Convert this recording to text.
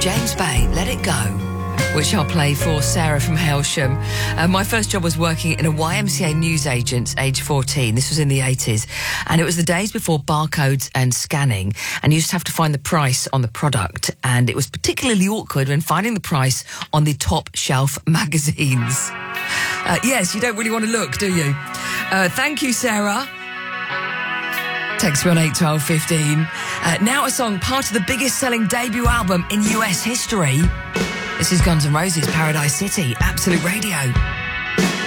James Bay, Let It Go, which I'll play for Sarah from Hailsham. My first job was working in a YMCA newsagent, age 14. This was in the 80s. And it was the days before barcodes and scanning. And you just have to find the price on the product. And it was particularly awkward when finding the price on the top shelf magazines. Yes, you don't really want to look, do you? Thank you, Sarah. Text me on 81215. Now a song, part of the biggest selling debut album in US history. This is Guns N' Roses, Paradise City, Absolute Radio.